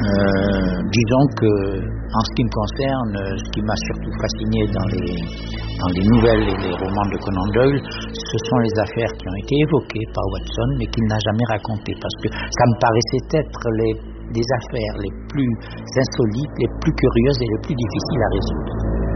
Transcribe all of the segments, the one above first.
Disons que, en ce qui me concerne, ce qui m'a surtout fasciné dans les nouvelles et les romans de Conan Doyle, ce sont les affaires qui ont été évoquées par Watson, mais qu'il n'a jamais racontées, parce que ça me paraissait être des affaires les plus insolites, les plus curieuses et les plus difficiles à résoudre.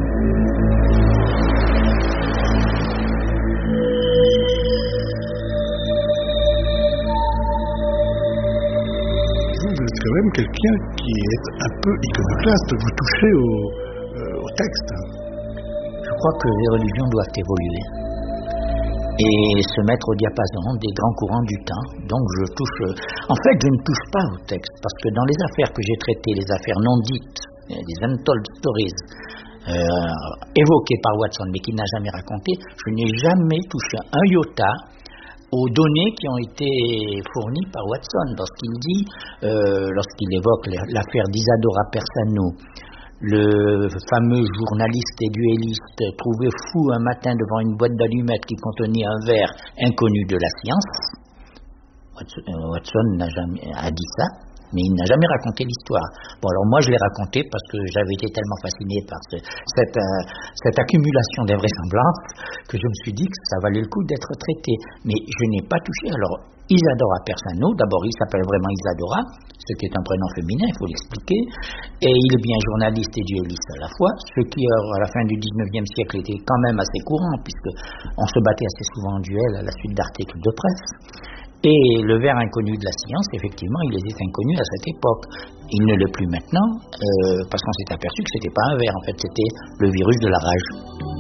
Quand même quelqu'un qui est un peu iconoclaste, vous touchez au texte. Je crois que les religions doivent évoluer et se mettre au diapason des grands courants du temps. Donc je ne touche pas au texte, parce que dans les affaires que j'ai traitées, les affaires non dites, les untold stories, évoquées par Watson mais qu'il n'a jamais racontées, je n'ai jamais touché un iota aux données qui ont été fournies par Watson, parce qu'il dit, lorsqu'il évoque l'affaire d'Isadora Persano, le fameux journaliste et duelliste trouvé fou un matin devant une boîte d'allumettes qui contenait un verre inconnu de la science. Watson a dit ça, mais il n'a jamais raconté l'histoire. Bon, alors moi je l'ai raconté parce que j'avais été tellement fasciné par cette accumulation d'invraisemblances que je me suis dit que ça valait le coup d'être traité. Mais je n'ai pas touché. Alors, Isadora Persano, d'abord il s'appelle vraiment Isadora, ce qui est un prénom féminin, il faut l'expliquer, et il est bien journaliste et duelliste à la fois, ce qui à la fin du 19e siècle était quand même assez courant, puisque on se battait assez souvent en duel à la suite d'articles de presse. Et le ver inconnu de la science, effectivement, il était inconnu à cette époque. Il ne l'est plus maintenant, parce qu'on s'est aperçu que c'était pas un ver, en fait, c'était le virus de la rage.